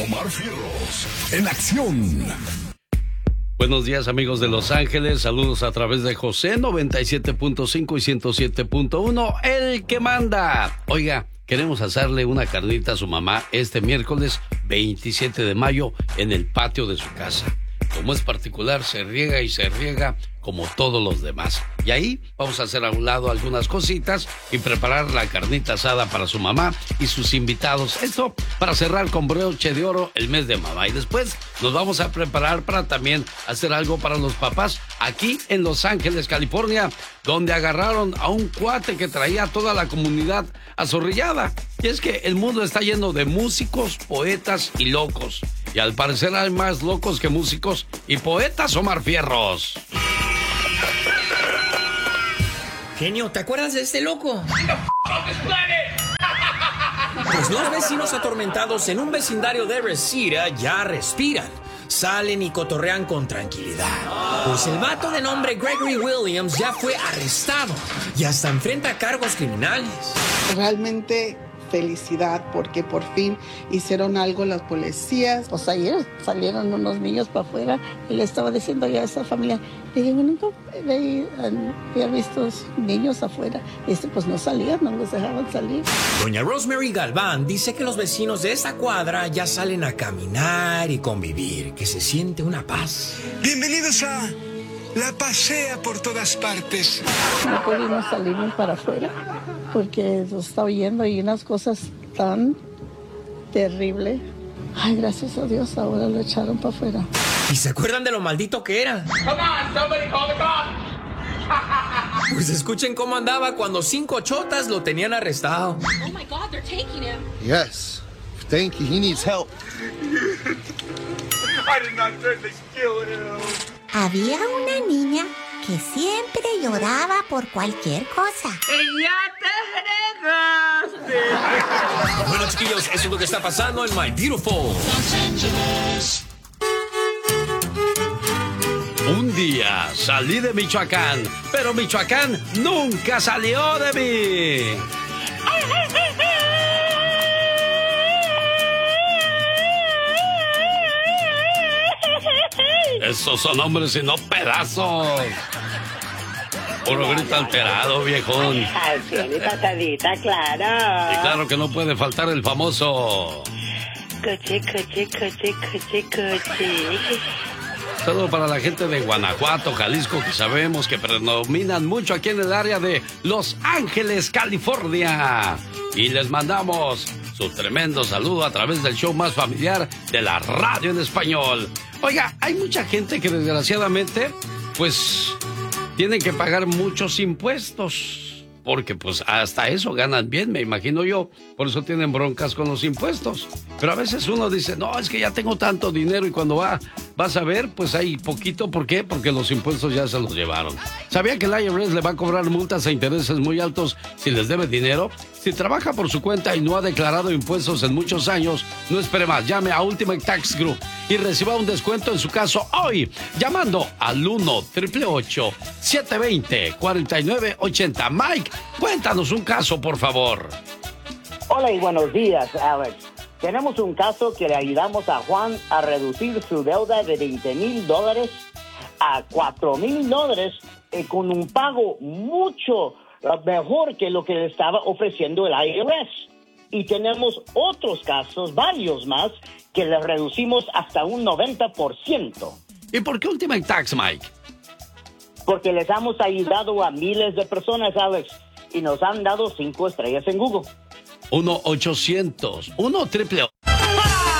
Omar Fierros, en acción. Buenos días, amigos de Los Ángeles. Saludos a través de José 97.5 y 107.1, el que manda. Oiga, queremos hacerle una carnita a su mamá este miércoles 27 de mayo en el patio de su casa. Como es particular, se riega y se riega como todos los demás. Y ahí vamos a hacer a un lado algunas cositas y preparar la carnita asada para su mamá y sus invitados. Esto para cerrar con broche de oro el mes de mamá. Y después nos vamos a preparar para también hacer algo para los papás aquí en Los Ángeles, California, donde agarraron a un cuate que traía a toda la comunidad azorrillada. Y es que el mundo está lleno de músicos, poetas y locos. Y al parecer hay más locos que músicos y poetas, Omar Fierros. Genio, ¿te acuerdas de este loco? Pues los vecinos atormentados en un vecindario de Reseda ya respiran. Salen y cotorrean con tranquilidad. Pues el vato de nombre Gregory Williams ya fue arrestado y hasta enfrenta cargos criminales. Realmente felicidad porque por fin hicieron algo las policías. Pues ayer salieron unos niños para afuera y le estaba diciendo yo a esa familia, le digo, nunca había visto niños afuera. Y pues no salían, no los dejaban salir. Doña Rosemary Galván dice que los vecinos de esta cuadra ya salen a caminar y convivir, que se siente una paz. Bienvenidos a La Pasea por todas partes. No pudimos salir ni para afuera porque nos está oyendo y unas cosas tan terribles. Ay, gracias a Dios, ahora lo echaron para afuera. ¿Y se acuerdan de lo maldito que era? Pues escuchen cómo andaba cuando 5 chotas lo tenían arrestado. Oh my God, they're taking him. Yes, thank you. He needs help. I did not threaten to kill him. Había una niña que siempre lloraba por cualquier cosa. ¡Y ya te fregaste! Bueno, chiquillos, eso es lo que está pasando en My Beautiful Los Ángeles. Un día salí de Michoacán, pero Michoacán nunca salió de mí. Esos son hombres y no pedazos. Puro grito alterado, viejón. Al cielo y patadita, claro. Y claro que no puede faltar el famoso Coche, coche, coche, coche, coche. Todo para la gente de Guanajuato, Jalisco, que sabemos que predominan mucho aquí en el área de Los Ángeles, California. Y les mandamos su tremendo saludo a través del show más familiar de la radio en español. Oiga, hay mucha gente que desgraciadamente, pues, tienen que pagar muchos impuestos. Porque pues hasta eso ganan bien, me imagino yo. Por eso tienen broncas con los impuestos. Pero a veces uno dice, no, es que ya tengo tanto dinero. Y cuando vas a ver, pues hay poquito. ¿Por qué? Porque los impuestos ya se los llevaron. ¿Sabía que el IRS le va a cobrar multas a intereses muy altos si les debe dinero? Si trabaja por su cuenta y no ha declarado impuestos en muchos años, no espere más. Llame a Ultimate Tax Group y reciba un descuento en su caso hoy, llamando al 1-888-720-4980. Mike, cuéntanos un caso, por favor. Hola y buenos días, Alex. Tenemos un caso que le ayudamos a Juan a reducir su deuda de $20,000 a $4,000 con un pago mucho mejor que lo que le estaba ofreciendo el IRS. Y tenemos otros casos, varios más, que le reducimos hasta un 90%. ¿Y por qué Ultimate Tax, Mike? Porque les hemos ayudado a miles de personas, Alex, y nos han dado 5 estrellas en Google. 1-800-1-888